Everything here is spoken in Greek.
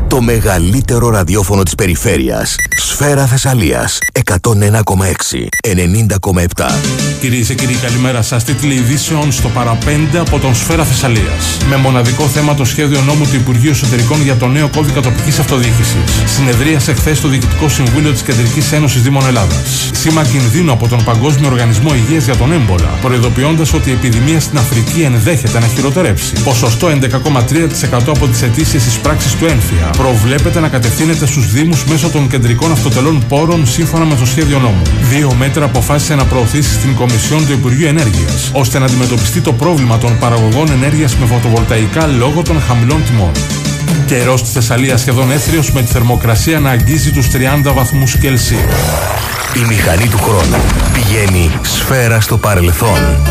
Το μεγαλύτερο ραδιόφωνο της περιφέρειας. Σφαίρα Θεσσαλίας. 101,6. 90,7. Κυρίες και κύριοι, καλημέρα σας. Τίτλοι ειδήσεων στο παραπέντε από τον Σφαίρα Θεσσαλίας. Με μοναδικό θέμα το σχέδιο νόμου του Υπουργείου Εσωτερικών για το νέο κώδικα τοπικής αυτοδιοίκησης. Συνεδρίασε χθες το Διοικητικό Συμβούλιο της Κεντρικής Ένωσης Δήμων Ελλάδας. Σήμα κινδύνου από τον Παγκόσμιο Οργανισμό Υγείας για τον έμπολα, προειδοποιώντας ότι η επιδημία στην Αφρική ενδέχεται να χειροτερέψει. Ποσοστό 11,3% από τις αιτήσεις εισπράξεις του έμφυα προβλέπεται να κατευθύνεται στους Δήμους μέσω των κεντρικών αυτοτελών πόρων σύμφωνα με το σχέδιο νόμου. 2 μέτρα αποφάσισε να προωθήσει στην Κομισιόν του Υπουργείου Ενέργειας, ώστε να αντιμετωπιστεί το πρόβλημα των παραγωγών ενέργειας με φωτοβολταϊκά λόγω των χαμηλών τιμών. Καιρός στη Θεσσαλία σχεδόν έθριος, με τη θερμοκρασία να αγγίζει τους 30 βαθμούς Κελσίου. Η μηχανή του χρόνου πηγαίνει σφαίρα στο παρελθόν.